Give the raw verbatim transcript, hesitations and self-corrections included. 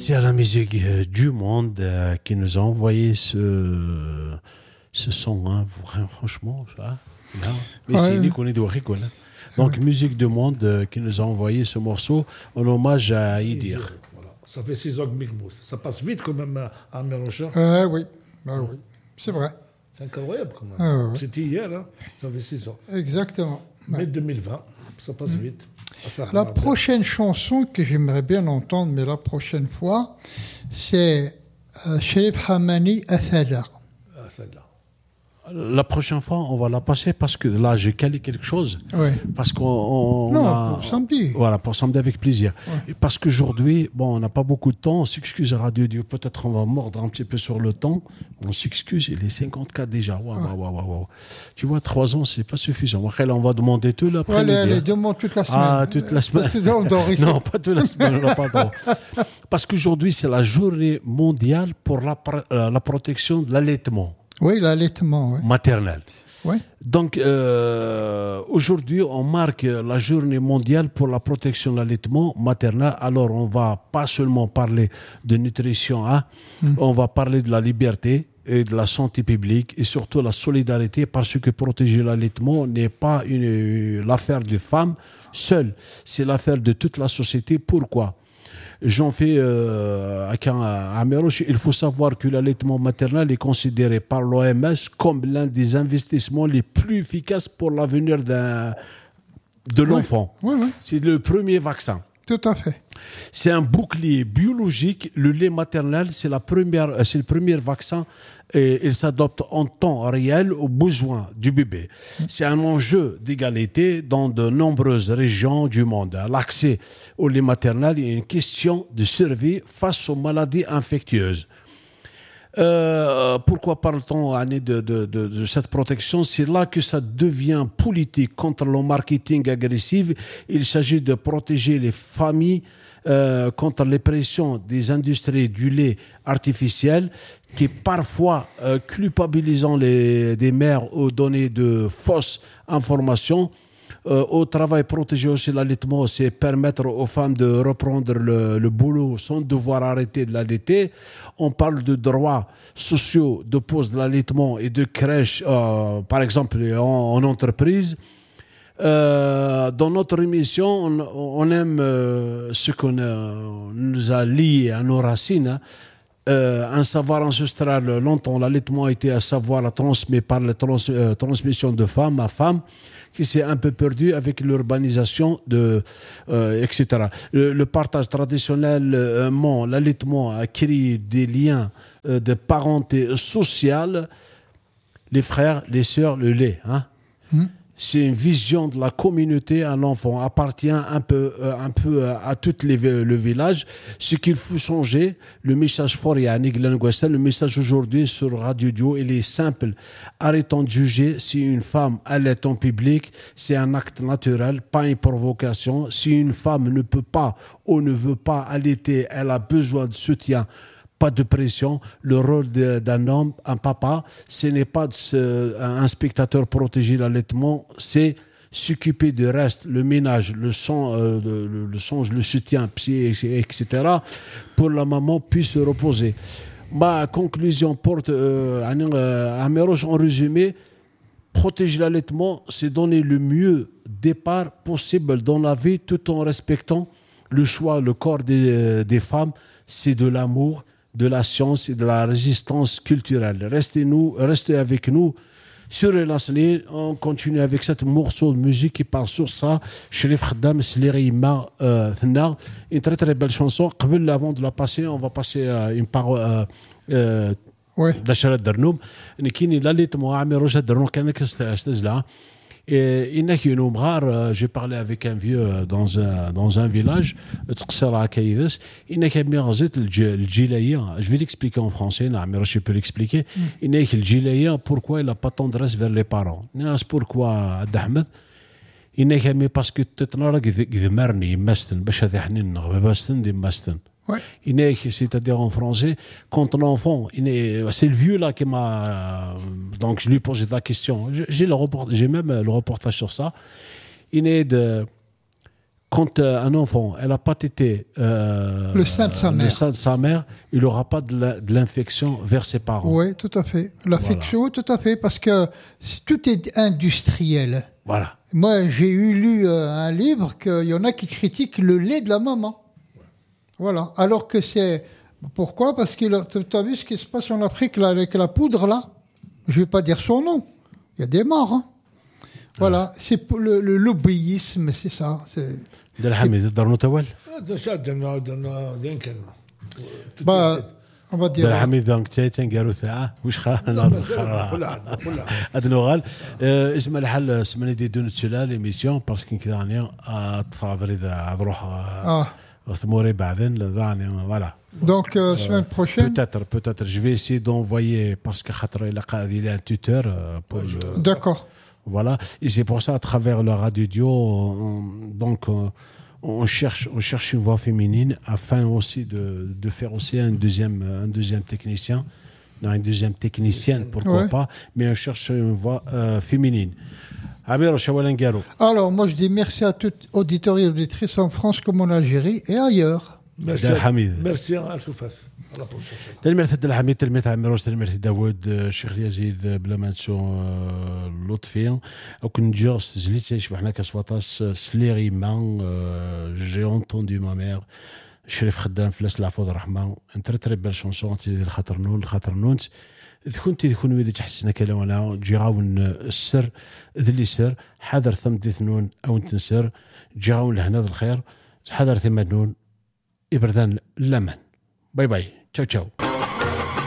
Merci à la musique euh, du monde euh, qui nous a envoyé ce, ce son. Hein, vraiment, franchement, ça. Là. Mais c'est lui qu'on est de Ricola. Donc, ouais. Musique du monde euh, qui nous a envoyé ce morceau en hommage à Idir. Voilà. Ça fait six ans que Migmous. Ça passe vite quand même à, à Mérocha. Euh, oui, ah, oui, c'est vrai. C'est incroyable quand même. Ah, ouais. C'était hier, hein. Ça fait six ans. Exactement. Mai deux mille vingt, ça passe mmh. vite. Ça la prochaine bien. chanson que j'aimerais bien entendre, mais la prochaine fois, c'est euh, Cherif Hamani Athala. Athala. La prochaine fois, on va la passer parce que là, j'ai calé quelque chose. Oui. Parce qu'on on non, a, pour samedi. Voilà, pour samedi avec plaisir. Ouais. Et parce qu'aujourd'hui, bon, on n'a pas beaucoup de temps. On s'excuse à Radio Dieu. Peut-être on va mordre un petit peu sur le temps. On s'excuse. Il est cinquante-quatre déjà. Waouh, waouh, waouh, waouh. Tu vois, trois ans, c'est pas suffisant. Après, là, on va demander tout l'après-midi. Allez, allez, demande toute la semaine. Ah, toute la semaine. Non, pas toute la semaine. On n'a pas le droit. Parce qu'aujourd'hui, c'est la journée mondiale pour la, la protection de l'allaitement. Oui, l'allaitement. Oui. Maternel. Oui. Donc, euh, aujourd'hui, on marque la journée mondiale pour la protection de l'allaitement maternel. Alors, on va pas seulement parler de nutrition, hein, mm. on va parler de la liberté et de la santé publique et surtout la solidarité parce que protéger l'allaitement n'est pas une, l'affaire des femmes seules, c'est l'affaire de toute la société. Pourquoi ? J'en fais euh, à Méroche. Il faut savoir que l'allaitement maternel est considéré par l'O M S comme l'un des investissements les plus efficaces pour l'avenir d'un, de l'enfant. Oui, oui, oui. C'est le premier vaccin. Tout à fait. C'est un bouclier biologique. Le lait maternel, c'est, la première, c'est le premier vaccin et il s'adapte en temps réel aux besoins du bébé. C'est un enjeu d'égalité dans de nombreuses régions du monde. L'accès au lait maternel est une question de survie face aux maladies infectieuses. Euh, pourquoi parle-t-on de, de, de, de cette protection ? C'est là que ça devient politique contre le marketing agressif. Il s'agit de protéger les familles euh, contre les pressions des industries du lait artificiel qui parfois euh, culpabilisant les, des mères aux données de fausses informations. Euh, au travail, protéger aussi l'allaitement, c'est permettre aux femmes de reprendre le, le boulot sans devoir arrêter de l'allaiter. On parle de droits sociaux de pause de l'allaitement et de crèche, euh, par exemple en, en entreprise. Euh, dans notre émission, on, on aime euh, ce qu'on a, nous a lié à nos racines. Hein. Euh, un savoir ancestral, longtemps, l'allaitement a été un savoir transmis par la trans, euh, transmission de femme à femme, qui s'est un peu perdu avec l'urbanisation, de, euh, et cetera. Le, le partage traditionnellement, l'allaitement a créé des liens euh, de parenté sociale, les frères, les sœurs, le lait. Hein. Mmh. C'est une vision de la communauté. Un enfant appartient un peu, euh, un peu à tout les, le village. Ce qu'il faut changer, le message fort, Yannick Langoistel, le message aujourd'hui sur Radio Dio, il est simple. Arrêtons de juger si une femme allaite en public, c'est un acte naturel, pas une provocation. Si une femme ne peut pas ou ne veut pas allaiter, elle a besoin de soutien. Pas de pression. Le rôle de, d'un homme, un papa, ce n'est pas de se, un spectateur protéger l'allaitement, c'est s'occuper du reste, le ménage, le, son, euh, le, le songe, le soutien, et cetera, pour la maman puisse se reposer. Ma conclusion porte euh, à Méroche, en résumé, protéger l'allaitement, c'est donner le mieux départ possible dans la vie tout en respectant le choix, le corps des, des femmes, c'est de l'amour, de la science et de la résistance culturelle. Restez, nous, restez avec nous sur Elasné. On continue avec ce morceau de musique qui parle sur ça. Cherif Khaddam Slirima Thna. Une très très belle chanson. Avant de la passer, on va passer à une parole. Euh, euh, oui. d'Achara Darnoum. Nikini Lalit Mohamed Roja Darnoum Kanek Stazla. Et j'ai parlé avec un vieux dans un, dans un village, je vais l'expliquer en français, je peux l'expliquer. Pourquoi il n'a pas tendresse vers les parents. Pourquoi Ahmed parce que Ouais. C'est-à-dire en français, quand l'enfant, c'est le vieux là qui m'a. Donc je lui posais la question. J'ai, le report, j'ai même le reportage sur ça. Il est de. quand euh, un enfant, elle n'a pas tété euh, Le sein de sa mère. le sein de sa mère, il n'aura pas de, la- de l'infection vers ses parents. Oui, tout à fait. L'affection, tout à fait, parce que c- tout est industriel. Voilà. Moi, j'ai eu lu euh, un livre qu'il y en a qui critiquent le lait de la maman. Voilà. Alors que c'est... Pourquoi? Parce que là, tu as vu ce qui se passe en Afrique là, avec la poudre, là? Je ne vais pas dire son nom. Il y a des morts. Hein. Voilà. C'est pour le, le lobbyisme, c'est ça. C'est... دير حميد دار نوتوال هذا شاد درنا درنا دين كان Bah, on va dire... دار حميد دونك تايتن قالوا ساعه واش خا كلها كلها هذا نوغال اسم الحل سمعني دي دون تشلا ليميسيون باسكو كذا راني تفافري ذا روح Ah. ثموري بعدين ذاني فوالا Donc, euh, semaine prochaine... peut-être peut-être je vais essayer d'envoyer parce que خاطر il a un tuteur euh, pour le- D'accord. Voilà, et c'est pour ça, à travers le radio, on, donc on, on cherche, on cherche une voix féminine afin aussi de, de faire aussi un deuxième, un deuxième technicien, non, une deuxième technicienne, pourquoi Ouais. pas, mais on cherche une voix euh, féminine. Amir Chawalengaro. Alors, moi, je dis merci à toutes auditeurs et auditrices en France comme en Algérie et ailleurs. ميرسي دار حميد. ميرسي على الفاس على بروشين تلميذ عبد الحميد تلميذ عمروس تلميذ داوود الشيخ يزيد بلا منسو لطفي وكن جوست زليت يشبحنا كسواطاس سليغي مان جي اونتوندو ما مير شريف خدام فلاس العفو الرحمن ان تري تري بيل شونسون تي الخاطر نون الخاطر نونت تكون تي تكون ويدي تحسنا كلامنا جيراون السر ذلي سر حذر ثم ديثنون او تنسر جيراون لهنا الخير حذر ثم نون إبردان لمن باي باي تشاو تشاو